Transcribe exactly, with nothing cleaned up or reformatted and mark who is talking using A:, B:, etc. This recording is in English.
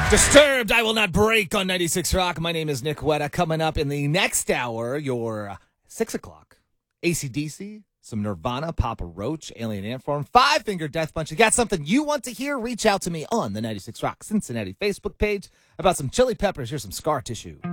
A: Disturbed, I Will Not Break on ninety-six Rock. My name is Nick Wetta. Coming up in the next hour, your uh, six o'clock. A C D C, some Nirvana, Papa Roach, Alien Ant Farm, Five Finger Death Punch. You got something you want to hear? Reach out to me on the ninety-six Rock Cincinnati Facebook page about some Chili Peppers. Here's some Scar Tissue.